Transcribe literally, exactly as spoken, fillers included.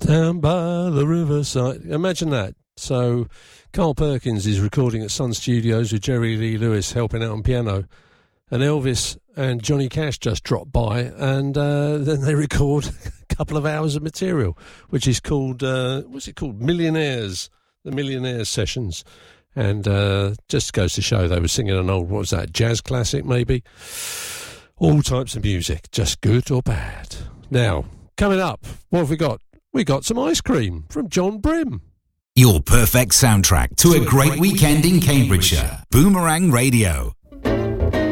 Down by the riverside. Imagine that. So Carl Perkins is recording at Sun Studios with Jerry Lee Lewis helping out on piano. And Elvis and Johnny Cash just dropped by, and uh, then they record a couple of hours of material, which is called, uh, what's it called? Millionaires, the Millionaires Sessions. And uh, just goes to show they were singing an old, what was that, jazz classic maybe? All types of music, just good or bad. Now, coming up, what have we got? We got some ice cream from John Brim. Your perfect soundtrack to a great weekend in Cambridgeshire. Boomerang Radio.